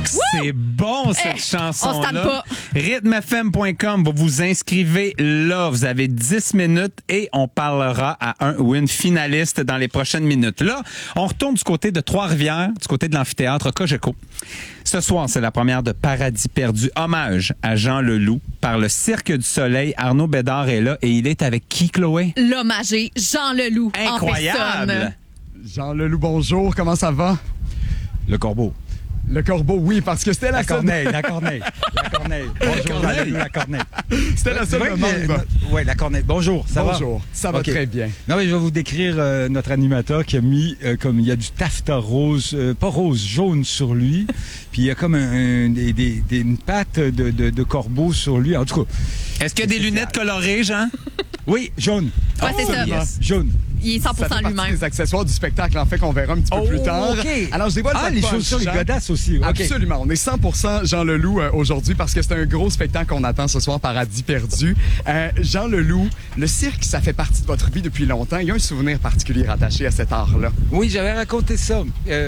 c'est bon, cette chanson-là. On se tanne pas. Rythmefm.com, vous vous inscrivez là. Vous avez 10 minutes et on parlera à un ou une finaliste dans les prochaines minutes. Là, on retourne du côté de Trois-Rivières, du côté de l'amphithéâtre Cogeco. Ce soir, c'est la première de Paradis perdu. Hommage à Jean Leloup par le Cirque du Soleil. Arnaud Bédard est là et il est avec qui, Chloé? L'hommagé Jean Leloup. Incroyable! Jean Leloup, bonjour. Comment ça va? Le corbeau. Le corbeau, oui, parce que c'était la seule... La corneille. Bonjour, Jean Leloup, la corneille. C'était la seule demande. Oui, la corneille. Bonjour, ça va? Bonjour, ça va Okay. très bien. Non, mais je vais vous décrire notre animateur qui a mis, comme il y a du taffetas rose, pas rose, jaune sur lui. Puis il y a comme une patte de corbeau sur lui. En tout cas. Est-ce qu'il y a des lunettes colorées, Jean? Oui, jaune. Ouais, c'est ça. Yes, jaune. Il est 100% Ça fait partie lui-même. des accessoires du spectacle, en fait, qu'on verra un petit peu plus tard. OK. Alors, je dévoile votre les punch, chaussures, les Jean. godasses aussi. OK. Absolument. On est 100% Jean Leloup aujourd'hui parce que c'est un gros spectacle qu'on attend ce soir, Paradis perdu. Jean Leloup, le cirque, ça fait partie de votre vie depuis longtemps. Il y a un souvenir particulier rattaché à cet art-là. Oui, j'avais raconté ça.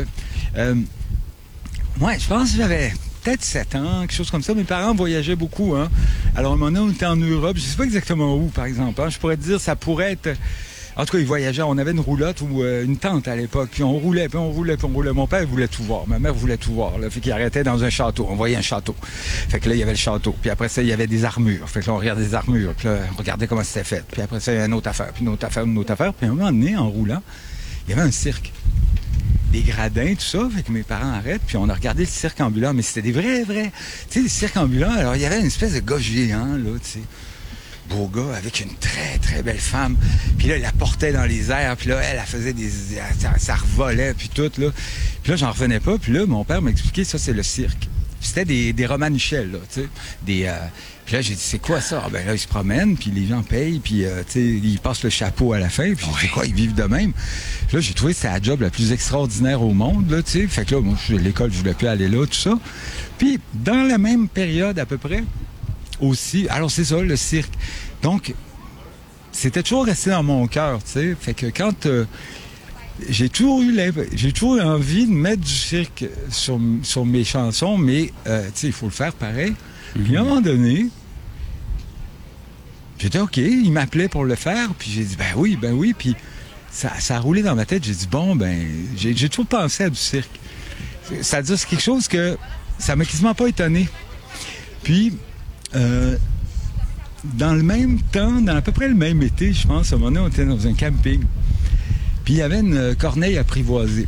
Moi, je pense que j'avais peut-être 7 ans, quelque chose comme ça. Mes parents voyageaient beaucoup. Hein. Alors, à un moment donné, on était en Europe. Je ne sais pas exactement où, par exemple. Hein. Je pourrais te dire, ça pourrait être... En tout cas, ils voyageaient. On avait une roulotte ou une tente à l'époque. Puis on roulait, puis on roulait, puis on roulait. Mon père voulait tout voir. Ma mère voulait tout voir. Là. Fait qu'il arrêtait dans un château. On voyait un château. Fait que là, il y avait le château. Puis après ça, il y avait des armures. Fait que là, on regardait des armures. Puis là, on regardait comment c'était fait. Puis après ça, il y avait une autre affaire. Puis une autre affaire, une autre affaire. Puis à un moment donné, en roulant, il y avait un cirque. Des gradins, tout ça. Fait que mes parents arrêtent, puis on a regardé le cirque ambulant. Mais c'était des vrais. Tu sais, des cirques ambulants. Alors, il y avait une espèce de gars géant, là, tu sais. Beau gars, avec une très, très belle femme. Puis là, il la portait dans les airs. Puis là, elle faisait ça revolait, puis tout, là. Puis là, j'en revenais pas. Puis là, mon père m'a expliqué, ça, c'est le cirque. Puis c'était des Romanichels, là, tu sais. Puis là, j'ai dit, c'est quoi ça? Ah, ben là, ils se promènent, puis les gens payent, puis, tu sais, ils passent le chapeau à la fin, puis c'est quoi, ils vivent de même. Puis là, j'ai trouvé que c'était la job la plus extraordinaire au monde, là, tu sais. Fait que là, moi, l'école, je voulais plus aller là, tout ça. Puis, dans la même période, à peu près, aussi, alors c'est ça, le cirque. Donc, c'était toujours resté dans mon cœur, tu sais. Fait que quand j'ai toujours eu envie de mettre du cirque sur mes chansons, mais tu sais, il faut le faire pareil. Puis à un moment donné, j'étais OK, il m'appelait pour le faire, puis j'ai dit ben oui, puis ça a roulé dans ma tête. J'ai dit bon, ben j'ai toujours pensé à du cirque. C'est-à-dire, c'est quelque chose que ça m'a quasiment pas étonné. Puis dans le même temps, dans à peu près le même été, je pense, à un moment donné, on était dans un camping. Puis il y avait une corneille apprivoisée.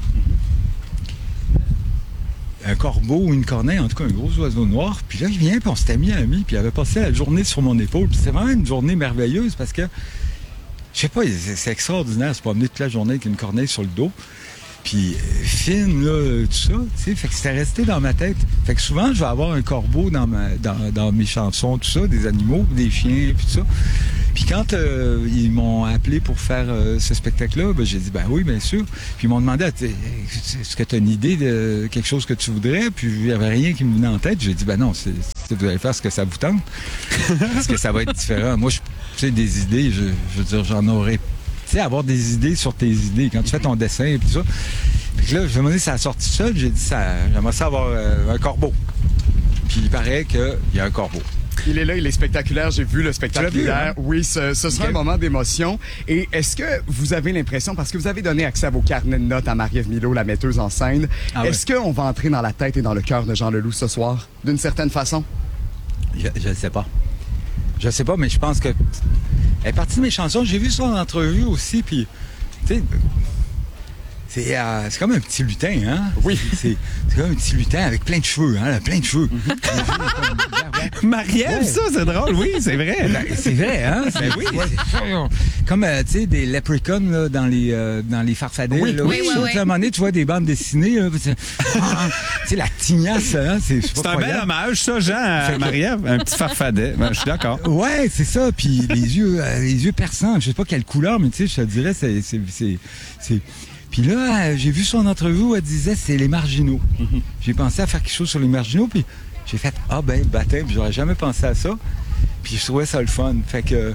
Un corbeau ou une corneille, en tout cas un gros oiseau noir. Puis là, il vient, puis on s'était mis amis, puis il avait passé la journée sur mon épaule. Puis c'était vraiment une journée merveilleuse parce que, je sais pas, c'est extraordinaire, se promener toute la journée avec une corneille sur le dos. Puis fine, là, tout ça, tu sais, fait que c'était resté dans ma tête. Fait que souvent, je vais avoir un corbeau dans mes chansons, tout ça, des animaux, des chiens, puis tout ça. Puis quand ils m'ont appelé pour faire ce spectacle-là, ben, j'ai dit, ben oui, bien sûr. Puis ils m'ont demandé, est-ce que tu as une idée de quelque chose que tu voudrais? Puis il n'y avait rien qui me venait en tête. J'ai dit, ben non, vous allez faire ce que ça vous tente. Parce que ça va être différent. Moi, tu sais, des idées, je veux dire, j'en aurais... Tu sais, avoir des idées sur tes idées. Quand tu fais ton dessin et tout ça. Puis là, je me demandais si ça a sorti seul. J'ai dit, j'aimerais ça avoir un corbeau. Puis il paraît qu'il y a un corbeau. Il est là, il est spectaculaire. J'ai vu le spectacle hier. Hein? Oui, ce sera un moment d'émotion. Et est-ce que vous avez l'impression, parce que vous avez donné accès à vos carnets de notes à Marie-Ève Milo, la metteuse en scène, est-ce qu'on va entrer dans la tête et dans le cœur de Jean Leloup ce soir, d'une certaine façon? Je ne sais pas. Je sais pas, mais je pense que... Elle est partie de mes chansons. J'ai vu ça en entrevue aussi, puis... Tu sais... C'est comme un petit lutin, hein? Oui. C'est comme un petit lutin avec plein de cheveux, hein? Plein de cheveux. Marie-Ève, ouais. ça, c'est drôle. Oui, c'est vrai. Ben, c'est vrai, hein? Ben oui. Comme, tu sais, des leprechauns là, dans les farfadets. Oui, là, oui. À un moment donné, tu vois des bandes dessinées. Tu sais, la tignasse, hein? C'est un bel hommage, ça, Jean, à Marie-Ève. Un petit farfadet. Ben, je suis d'accord. Ouais, c'est ça. Puis les yeux perçants. Je sais pas quelle couleur, mais tu sais, je te dirais, c'est... Puis là, j'ai vu son entrevue où elle disait c'est les marginaux. J'ai pensé à faire quelque chose sur les marginaux, puis j'ai fait baptême, puis j'aurais jamais pensé à ça. Puis je trouvais ça le fun. Fait que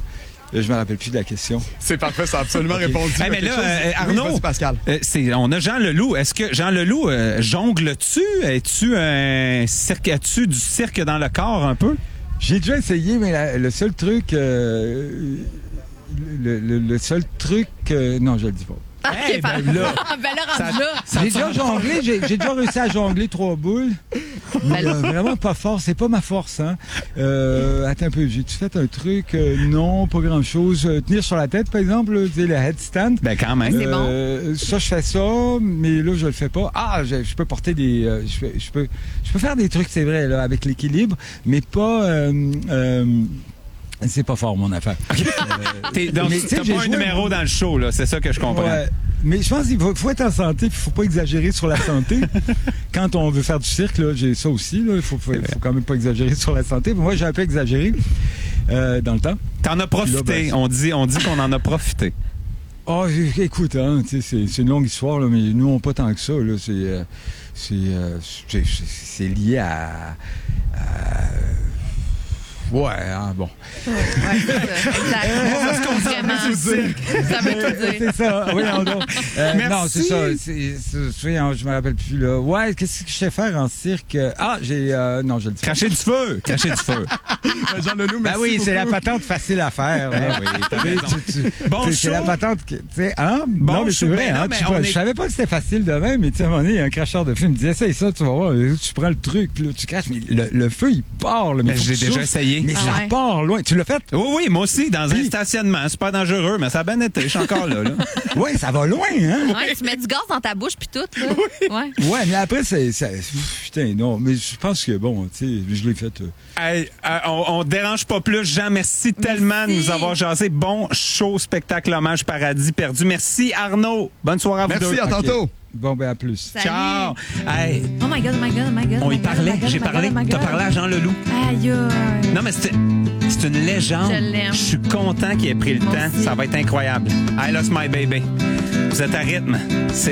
Je me rappelle plus de la question. C'est parfait, ça a absolument répondu. Hey, mais à quelque là, chose. Oui, Arnaud, vas-y, Pascal. on a Jean Leloup. Est-ce que Jean Leloup jongle-tu? Es-tu un cirque? As-tu du cirque dans le corps un peu? J'ai déjà essayé, mais le seul truc... le seul truc... non, je le dis pas. OK, ben ben là, rendu là. J'ai déjà jonglé, j'ai déjà réussi à jongler 3 boules. Mais vraiment pas fort, c'est pas ma force. Hein. Attends un peu, j'ai-tu fait un truc? Non, pas grand-chose. Tenir sur la tête, par exemple, tu sais, le headstand. Ben quand même. C'est bon. Ça, je fais ça, mais là, je le fais pas. Ah, je peux porter des... je peux faire des trucs, c'est vrai, là, avec l'équilibre, mais pas... c'est pas fort, mon affaire. Donc, mais, t'as pas un numéro dans le show, là. C'est ça que je comprends. Ouais. Mais je pense qu'il faut être en santé, il faut pas exagérer sur la santé. Quand on veut faire du cirque, là, j'ai ça aussi. Il faut quand même pas exagérer sur la santé. Moi, j'ai un peu exagéré dans le temps. T'en as profité. Là, on dit qu'on en a profité. Oh, écoute, hein, c'est une longue histoire, là, mais nous, on pas tant que ça. Là, c'est lié à ouais, hein, bon. Ouais, c'est ça. Exact. Vraiment. Ça veut tout dire. C'est ça. Oui, non. Merci. Non, c'est ça. Je me rappelle plus, là. Ouais, qu'est-ce que je sais faire en cirque? Ah, non, je le dis. Cracher du feu. Cracher du feu. Jean Leloup, merci oui, c'est la beaucoup. patente facile à faire. Ben oui, t'as raison. Bon C'est show. la patente que, tu sais, hein? Bon non, mais show. c'est vrai, Ben non, hein? mais Je savais pas que c'était facile de même, mais tu sais, à un moment donné, un cracheur de feu me disait, essaye ça, tu vas voir, tu prends le truc, puis là, tu craches, mais le feu, il part, là. Mais Ben, je l'ai déjà essayé. Mais Ah ça ouais. part loin. Tu l'as fait? Oui, moi aussi, dans un stationnement. C'est pas dangereux, mais ça a bien été. Je suis encore là. Oui, ça va loin, hein? Ouais, tu mets du gaz dans ta bouche puis tout, là. Ouais. Ouais, mais après, putain, non, mais je pense que bon, tu sais, je l'ai fait. Hey, on dérange pas plus. Jean, merci tellement de nous avoir jasé. Bon show, spectacle, hommage, paradis perdu. Merci, Arnaud. Bonne soirée à vous deux. Merci, à tantôt. Bon, ben, à plus. Salut. Ciao. Hey, Oh my God, oh my God, oh my God. on y oh my God, parlait. oh my God, J'ai oh my parlé. God, oh my T'as God. parlé à Jean Leloup. Aïe, aïe. Non, mais c'est une légende. Je l'aime. Je suis content qu'il ait pris le Moi temps. aussi. Ça va être incroyable. I lost my baby. Vous êtes à rythme.